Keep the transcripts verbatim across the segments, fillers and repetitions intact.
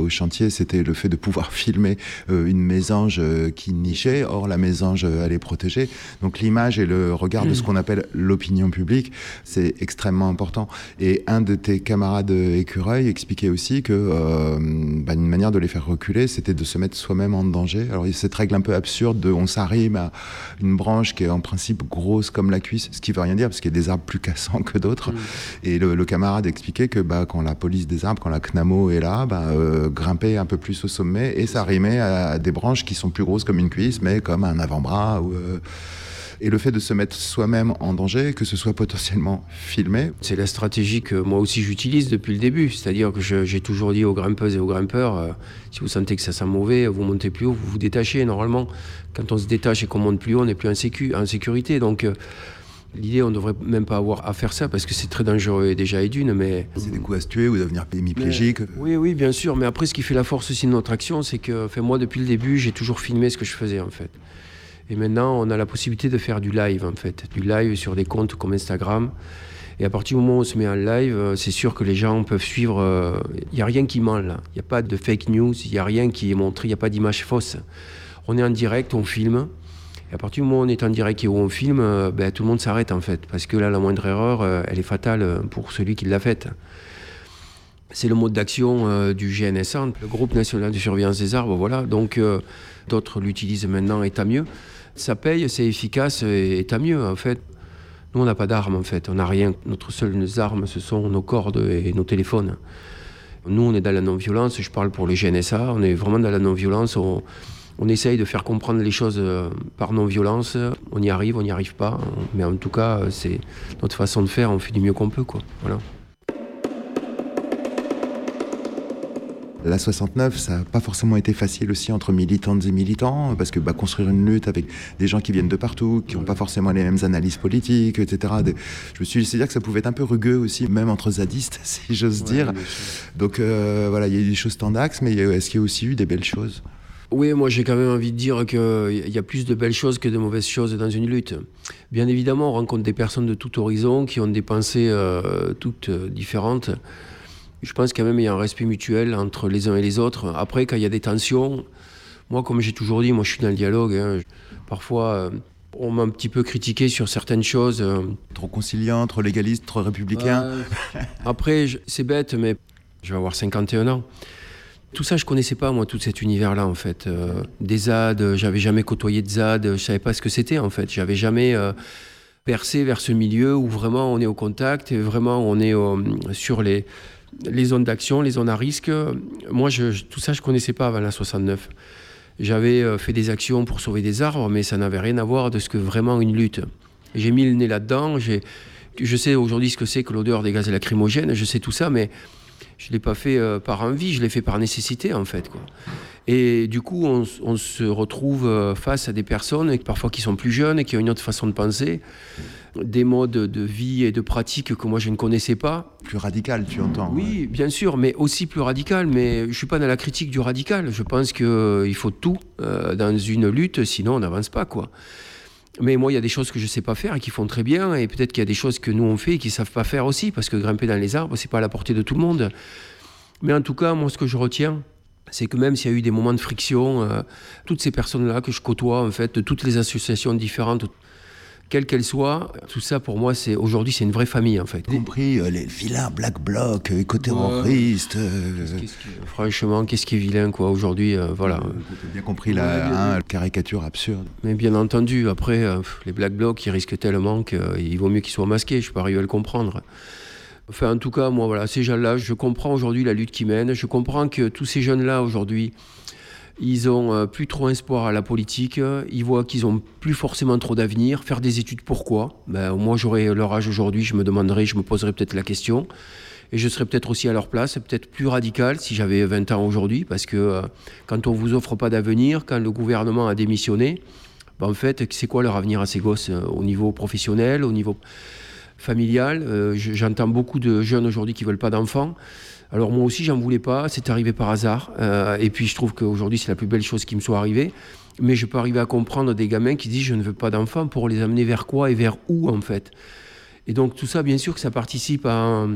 au chantier, c'était le fait de pouvoir filmer euh, une mésange euh, qui nichait. Or, la mésange, euh, elle est protégée. Donc, l'image et le regard de ce qu'on appelle l'opinion publique, c'est extrêmement important. Et un de tes camarades écureuils expliquait aussi que euh, bah, une manière de les faire reculer, c'était de se mettre soi-même en danger. Alors, il y a cette règle un peu absurde de on s'arrime à une branche qui est en principe grosse comme la cuisse, ce qui veut rien dire parce qu'il y a des arbres plus cassants que d'autres. Mmh. Et le, le camarade expliquait que bah, quand la police des arbres, quand la C N A M O est là, bah, euh, grimper un peu plus au sommet et s'arrimer à, à des branches qui sont plus grosses comme une cuisse, mais comme un avant-bras. Ou, euh... Et le fait de se mettre soi-même en danger, que ce soit potentiellement filmé. C'est la stratégie que moi aussi j'utilise depuis le début. C'est-à-dire que je, j'ai toujours dit aux grimpeuses et aux grimpeurs, euh, si vous sentez que ça sent mauvais, vous montez plus haut, vous vous détachez. Normalement, quand on se détache et qu'on monte plus haut, on n'est plus en, sécu, en sécurité. Donc, euh, l'idée, on ne devrait même pas avoir à faire ça parce que c'est très dangereux et déjà et d'une, mais... C'est des coups à se tuer ou devenir hémiplégique. Oui, oui, bien sûr. Mais après, ce qui fait la force aussi de notre action, c'est que enfin, moi, depuis le début, j'ai toujours filmé ce que je faisais, en fait. Et maintenant, on a la possibilité de faire du live, en fait. Du live sur des comptes comme Instagram. Et à partir du moment où on se met en live, c'est sûr que les gens peuvent suivre... Il n'y a rien qui ment, là. Il n'y a pas de fake news, il n'y a rien qui est montré, il n'y a pas d'image fausse. On est en direct, on filme. Et à partir du moment où on est en direct et où on filme, ben, tout le monde s'arrête en fait. Parce que là, la moindre erreur, elle est fatale pour celui qui l'a faite. C'est le mode d'action euh, du G N S A, le Groupe National de Surveillance des Arbres, voilà. Donc euh, d'autres l'utilisent maintenant et tant mieux. Ça paye, c'est efficace et, et tant mieux en fait. Nous, on n'a pas d'armes en fait, on n'a rien. Notre seule arme, ce sont nos cordes et nos téléphones. Nous, on est dans la non-violence, je parle pour le G N S A, on est vraiment dans la non-violence. On, On essaye de faire comprendre les choses par non-violence. On y arrive, on n'y arrive pas. Mais en tout cas, c'est notre façon de faire. On fait du mieux qu'on peut, quoi. Voilà. La soixante-neuf, ça n'a pas forcément été facile aussi entre militantes et militants, parce que bah, construire une lutte avec des gens qui viennent de partout, qui n'ont pas forcément les mêmes analyses politiques, et cetera. De, je me suis dit que ça pouvait être un peu rugueux aussi, même entre zadistes, si j'ose ouais, dire. Donc euh, voilà, il y a eu des choses tendax, mais est-ce qu'il y a aussi eu des belles choses ? Oui, moi j'ai quand même envie de dire qu'il y a plus de belles choses que de mauvaises choses dans une lutte. Bien évidemment, on rencontre des personnes de tout horizon qui ont des pensées euh, toutes différentes. Je pense quand même qu'il y a un respect mutuel entre les uns et les autres. Après, quand il y a des tensions, moi comme j'ai toujours dit, moi je suis dans le dialogue. Hein. Parfois, euh, on m'a un petit peu critiqué sur certaines choses. Euh, trop conciliant, trop légaliste, trop républicain. Euh, après, je, c'est bête, mais je vais avoir cinquante et un ans. Tout ça, je connaissais pas, moi, tout cet univers-là, en fait. Euh, des Z A D, j'avais jamais côtoyé de Z A D, je savais pas ce que c'était, en fait. J'avais jamais euh, percé vers ce milieu où vraiment on est au contact, et vraiment on est euh, sur les, les zones d'action, les zones à risque. Moi, je, je, tout ça, je connaissais pas avant la soixante-neuf. J'avais euh, fait des actions pour sauver des arbres, mais ça n'avait rien à voir de ce que vraiment une lutte. J'ai mis le nez là-dedans, j'ai, je sais aujourd'hui ce que c'est que l'odeur des gaz lacrymogènes, je sais tout ça, mais je ne l'ai pas fait euh, par envie, je l'ai fait par nécessité, en fait, quoi. Et du coup, on, on se retrouve euh, face à des personnes, parfois qui sont plus jeunes, qui ont une autre façon de penser, des modes de vie et de pratique que moi, je ne connaissais pas. Plus radical, tu entends ? Oui, ouais. Bien sûr, mais aussi plus radical. Mais je ne suis pas dans la critique du radical. Je pense qu'il euh, faut tout euh, dans une lutte, sinon on n'avance pas, quoi. Mais moi, il y a des choses que je ne sais pas faire et qui font très bien. Et peut-être qu'il y a des choses que nous, on fait et qu'ils ne savent pas faire aussi. Parce que grimper dans les arbres, ce n'est pas à la portée de tout le monde. Mais en tout cas, moi, ce que je retiens, c'est que même s'il y a eu des moments de friction, euh, toutes ces personnes-là que je côtoie, en fait, de toutes les associations différentes, quelles qu'elles soient, tout ça, pour moi, c'est, aujourd'hui, c'est une vraie famille, en fait. Y compris euh, les vilains Black Bloc, éco-terroristes. Ouais. Euh... Qu'est-ce, qu'est-ce qui, franchement, qu'est-ce qui est vilain, quoi, aujourd'hui, euh, voilà. Euh, T'as bien compris la ouais, bien, hein, caricature absurde. Mais bien entendu, après, euh, les Black Blocs, ils risquent tellement qu'il vaut mieux qu'ils soient masqués, je ne suis pas arrivé à le comprendre. Enfin, en tout cas, moi, voilà, ces gens-là, je comprends aujourd'hui la lutte qu'ils mènent. Je comprends que tous ces jeunes-là, aujourd'hui, ils ont euh, plus trop espoir à la politique. Ils voient qu'ils ont plus forcément trop d'avenir. Faire des études, pourquoi ? Ben, moi, j'aurais leur âge aujourd'hui, je me demanderais, je me poserais peut-être la question. Et je serais peut-être aussi à leur place, peut-être plus radical si j'avais vingt ans aujourd'hui. Parce que euh, quand on ne vous offre pas d'avenir, quand le gouvernement a démissionné, ben, en fait, c'est quoi leur avenir à ces gosses euh, au niveau professionnel, au niveau familial. Euh, j'entends beaucoup de jeunes aujourd'hui qui ne veulent pas d'enfants. Alors moi aussi, j'en voulais pas, c'est arrivé par hasard. Euh, et puis je trouve qu'aujourd'hui, c'est la plus belle chose qui me soit arrivée. Mais je peux arriver à comprendre des gamins qui disent « je ne veux pas d'enfants » pour les amener vers quoi et vers où, en fait. Et donc tout ça, bien sûr que ça participe à un,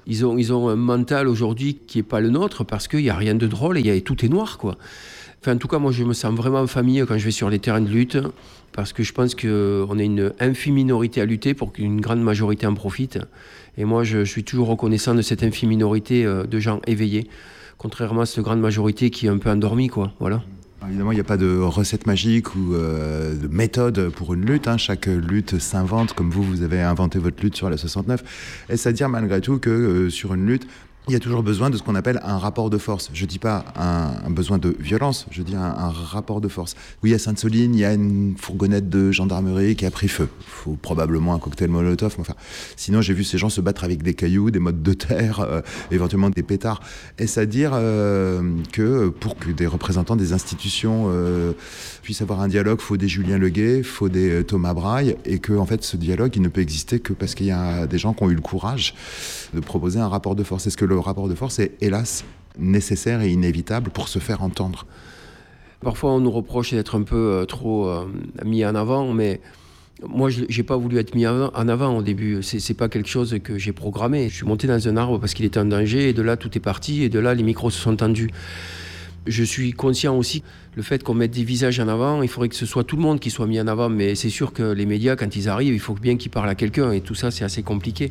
Ils ont, ils ont un mental aujourd'hui qui n'est pas le nôtre parce qu'il n'y a rien de drôle et y a, tout est noir, quoi. Enfin, en tout cas, moi, je me sens vraiment en famille quand je vais sur les terrains de lutte parce que je pense qu'on est une infime minorité à lutter pour qu'une grande majorité en profite. Et moi, je, je suis toujours reconnaissant de cette infime minorité de gens éveillés, contrairement à cette grande majorité qui est un peu endormie, quoi. Voilà. Évidemment, il n'y a pas de recette magique ou euh, de méthode pour une lutte. Hein. Chaque lutte s'invente, comme vous, vous avez inventé votre lutte sur la soixante-neuf. Est-ce à dire malgré tout que euh, sur une lutte, il y a toujours besoin de ce qu'on appelle un rapport de force. Je ne dis pas un, un besoin de violence, je dis un, un rapport de force. Oui, à Sainte-Soline, il y a une fourgonnette de gendarmerie qui a pris feu. Il faut probablement un cocktail Molotov. Mais enfin, sinon, j'ai vu ces gens se battre avec des cailloux, des mottes de terre, euh, éventuellement des pétards. Est-ce à dire euh, que pour que des représentants des institutions euh, puissent avoir un dialogue, il faut des Julien Leguet, il faut des euh, Thomas Braille, et que en fait, ce dialogue, il ne peut exister que parce qu'il y a des gens qui ont eu le courage de proposer un rapport de force. Est-ce que le rapport de force est, hélas, nécessaire et inévitable pour se faire entendre? Parfois, on nous reproche d'être un peu euh, trop euh, mis en avant, mais moi, je n'ai pas voulu être mis en avant au début. Ce n'est pas quelque chose que j'ai programmé. Je suis monté dans un arbre parce qu'il était en danger, et de là, tout est parti, et de là, les micros se sont tendus. Je suis conscient aussi le fait qu'on mette des visages en avant, il faudrait que ce soit tout le monde qui soit mis en avant, mais c'est sûr que les médias, quand ils arrivent, il faut bien qu'ils parlent à quelqu'un, et tout ça, c'est assez compliqué.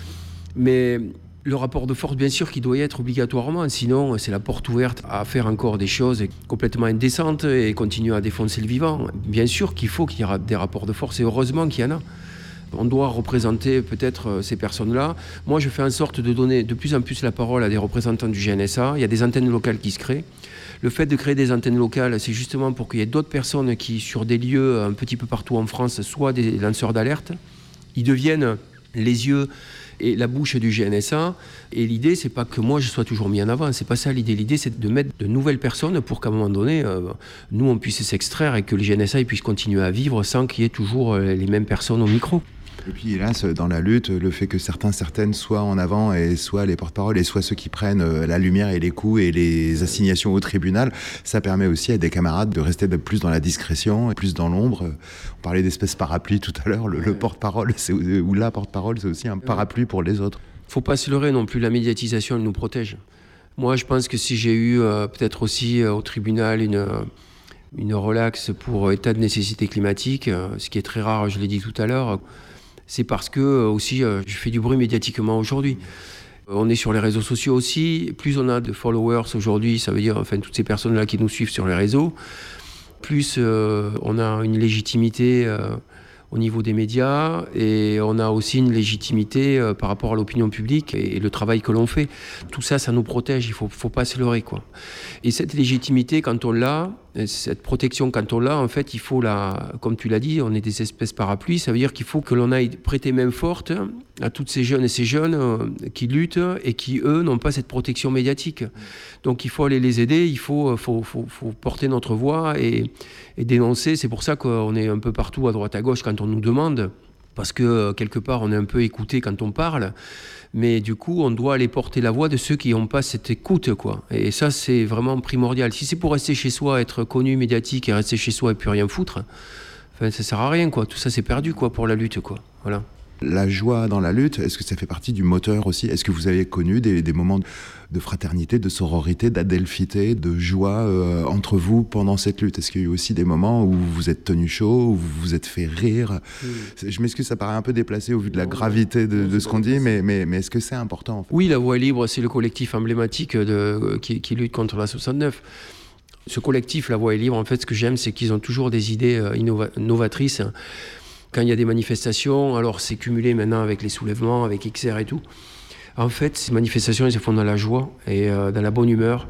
Mais le rapport de force, bien sûr, qu'il doit y être obligatoirement, sinon c'est la porte ouverte à faire encore des choses complètement indécentes et continuer à défoncer le vivant. Bien sûr qu'il faut qu'il y ait des rapports de force, et heureusement qu'il y en a. On doit représenter peut-être ces personnes-là. Moi, je fais en sorte de donner de plus en plus la parole à des représentants du G N S A. Il y a des antennes locales qui se créent. Le fait de créer des antennes locales, c'est justement pour qu'il y ait d'autres personnes qui, sur des lieux un petit peu partout en France, soient des lanceurs d'alerte. Ils deviennent les yeux et la bouche du G N S A. Et l'idée, c'est pas que moi je sois toujours mis en avant, c'est pas ça l'idée. L'idée, c'est de mettre de nouvelles personnes pour qu'à un moment donné, euh, nous, on puisse s'extraire et que le G N S A puisse continuer à vivre sans qu'il y ait toujours les mêmes personnes au micro. Et puis hélas, dans la lutte, le fait que certains, certaines soient en avant et soient les porte-parole et soient ceux qui prennent la lumière et les coups et les assignations au tribunal, ça permet aussi à des camarades de rester de plus dans la discrétion et plus dans l'ombre. On parlait d'espèce parapluie tout à l'heure, le, le porte-parole c'est, ou la porte-parole, c'est aussi un parapluie pour les autres. Faut pas se leurrer non plus, la médiatisation, elle nous protège. Moi, je pense que si j'ai eu euh, peut-être aussi euh, au tribunal une... Euh, une relaxe pour état de nécessité climatique, euh, ce qui est très rare, je l'ai dit tout à l'heure, c'est parce que euh, aussi euh, je fais du bruit médiatiquement aujourd'hui. Euh, on est sur les réseaux sociaux aussi. Plus on a de followers aujourd'hui, ça veut dire enfin toutes ces personnes-là qui nous suivent sur les réseaux, plus euh, on a une légitimité euh, au niveau des médias, et on a aussi une légitimité euh, par rapport à l'opinion publique et, et le travail que l'on fait. Tout ça, ça nous protège, il ne faut, faut pas se leurrer, quoi. Et cette légitimité, quand on l'a, cette protection, quand on l'a, en fait, il faut la, comme tu l'as dit, on est des espèces parapluies, ça veut dire qu'il faut que l'on aille prêter main forte à toutes ces jeunes et ces jeunes euh, qui luttent et qui, eux, n'ont pas cette protection médiatique. Donc il faut aller les aider, il faut, faut, faut, faut porter notre voix et, et dénoncer. C'est pour ça qu'on est un peu partout, à droite, à gauche, quand on nous demande, parce que quelque part, on est un peu écouté quand on parle. Mais du coup, on doit aller porter la voix de ceux qui n'ont pas cette écoute, quoi. Et ça, c'est vraiment primordial. Si c'est pour rester chez soi, être connu, médiatique, et rester chez soi et plus rien foutre, enfin, ça sert à rien, quoi. Tout ça, c'est perdu, quoi, pour la lutte, quoi. Voilà. La joie dans la lutte, est-ce que ça fait partie du moteur aussi? Est-ce que vous avez connu des, des moments de fraternité, de sororité, d'adelphité, de joie euh, entre vous pendant cette lutte? Est-ce qu'il y a eu aussi des moments où vous vous êtes tenu chaud, où vous vous êtes fait rire? Oui. Je m'excuse, ça paraît un peu déplacé au vu de la gravité de, de ce qu'on dit, mais, mais, mais est-ce que c'est important, en fait? Oui, La Voix est libre, c'est le collectif emblématique de, qui, qui lutte contre la soixante-neuf. Ce collectif, La Voix est libre, en fait, ce que j'aime, c'est qu'ils ont toujours des idées euh, innova- novatrices. Quand il y a des manifestations, alors c'est cumulé maintenant avec les soulèvements, avec X R et tout. En fait, ces manifestations, elles se font dans la joie et euh, dans la bonne humeur,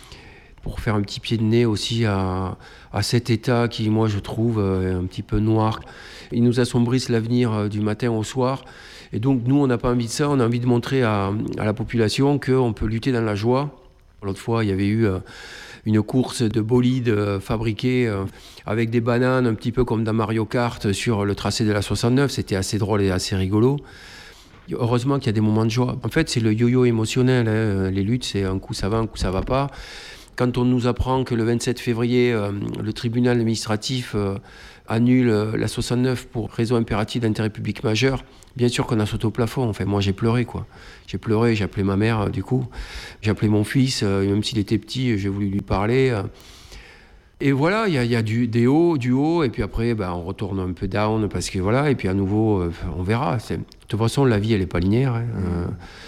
pour faire un petit pied de nez aussi à, à cet état qui, moi, je trouve euh, un petit peu noir. Ils nous assombrissent l'avenir euh, du matin au soir. Et donc, nous, on n'a pas envie de ça. On a envie de montrer à, à la population qu'on peut lutter dans la joie. L'autre fois, il y avait eu... Euh, une course de bolides euh, fabriqués euh, avec des bananes, un petit peu comme dans Mario Kart sur le tracé de la soixante-neuf. C'était assez drôle et assez rigolo. Heureusement qu'il y a des moments de joie. En fait, c'est le yo-yo émotionnel. Hein. Les luttes, c'est un coup ça va, un coup ça va pas. Quand on nous apprend que le vingt-sept février, euh, le tribunal administratif euh, annule euh, la soixante-neuf pour raison impérative d'intérêt public majeur, bien sûr qu'on a sauté au plafond. Enfin, moi, j'ai pleuré, quoi. J'ai pleuré, j'ai appelé ma mère, euh, du coup. J'ai appelé mon fils, euh, même s'il était petit, j'ai voulu lui parler. Euh. Et voilà, il y a, y a du, des hauts, du haut, et puis après, ben, on retourne un peu down, parce que voilà, et puis à nouveau, euh, on verra. C'est... De toute façon, la vie, elle n'est pas linéaire. Hein. Euh,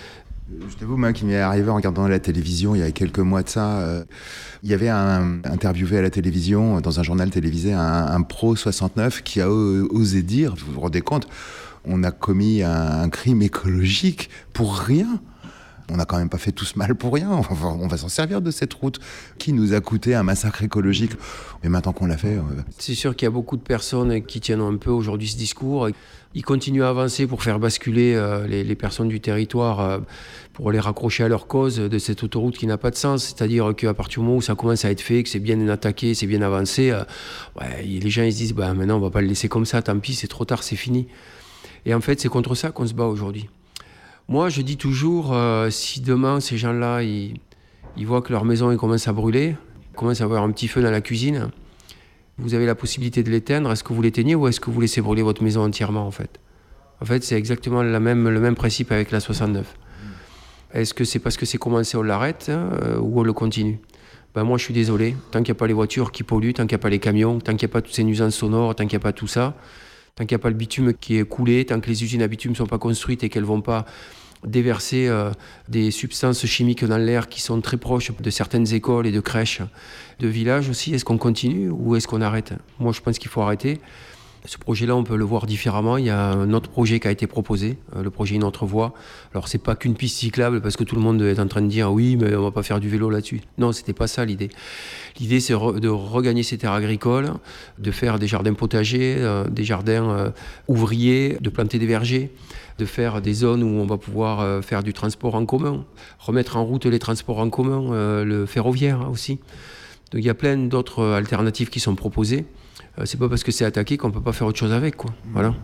Je t'avoue, moi, qui m'est arrivé en regardant la télévision il y a quelques mois de ça, euh, il y avait un interviewé à la télévision, dans un journal télévisé, un, un pro soixante-neuf qui a osé dire, vous vous rendez compte, on a commis un, un crime écologique pour rien. On n'a quand même pas fait tout ce mal pour rien. On va, on va s'en servir de cette route qui nous a coûté un massacre écologique. Mais maintenant qu'on l'a fait... Euh... C'est sûr qu'il y a beaucoup de personnes qui tiennent un peu aujourd'hui ce discours. Ils continuent à avancer pour faire basculer euh, les, les personnes du territoire, euh, pour les raccrocher à leur cause de cette autoroute qui n'a pas de sens. C'est-à-dire qu'à partir du moment où ça commence à être fait, que c'est bien attaqué, c'est bien avancé, euh, ouais, les gens ils se disent bah, maintenant on ne va pas le laisser comme ça, tant pis, c'est trop tard, c'est fini. Et en fait, c'est contre ça qu'on se bat aujourd'hui. Moi, je dis toujours, euh, si demain, ces gens-là, ils, ils voient que leur maison ils commence à brûler, commence à avoir un petit feu dans la cuisine, vous avez la possibilité de l'éteindre. Est-ce que vous l'éteignez ou est-ce que vous laissez brûler votre maison entièrement, en fait ? En fait, c'est exactement la même, le même principe avec la soixante-neuf. Est-ce que c'est parce que c'est commencé, on l'arrête, euh, ou on le continue ? Ben moi, je suis désolé. Tant qu'il n'y a pas les voitures qui polluent, tant qu'il n'y a pas les camions, tant qu'il n'y a pas toutes ces nuisances sonores, tant qu'il n'y a pas tout ça, tant qu'il n'y a pas le bitume qui est coulé, tant que les usines à bitume ne sont pas construites et qu'elles ne vont pas déverser euh, des substances chimiques dans l'air qui sont très proches de certaines écoles et de crèches, de villages aussi, est-ce qu'on continue ou est-ce qu'on arrête ? Moi, je pense qu'il faut arrêter. Ce projet-là, on peut le voir différemment. Il y a un autre projet qui a été proposé, euh, le projet Une autre voie. Alors, c'est pas qu'une piste cyclable parce que tout le monde est en train de dire « oui, mais on va pas faire du vélo là-dessus ». Non, c'était pas ça l'idée. L'idée, c'est re- de regagner ces terres agricoles, de faire des jardins potagers, euh, des jardins euh, ouvriers, de planter des vergers, de faire des zones où on va pouvoir euh, faire du transport en commun, remettre en route les transports en commun, euh, le ferroviaire aussi. Donc, il y a plein d'autres alternatives qui sont proposées. Euh, c'est pas parce que c'est attaqué qu'on peut pas faire autre chose avec, quoi. Voilà.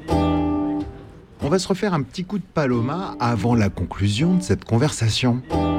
On va se refaire un petit coup de Paloma avant la conclusion de cette conversation.